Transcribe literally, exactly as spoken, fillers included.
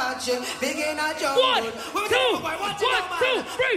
watch you. Begin a jungle. One, two, one, two, three.